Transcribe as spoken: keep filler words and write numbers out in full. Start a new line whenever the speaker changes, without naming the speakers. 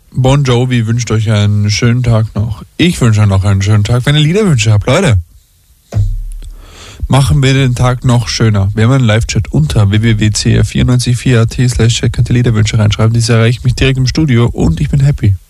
Bon Jovi wünscht euch einen schönen Tag noch. Ich wünsche euch noch einen schönen Tag. Wenn ihr Liederwünsche habt, Leute, machen wir den Tag noch schöner. Wir haben einen Live-Chat unter w w w punkt c r vier neun vier punkt a t slash chat. Könnt ihr Liederwünsche reinschreiben. Dies erreicht mich direkt im Studio und ich bin happy.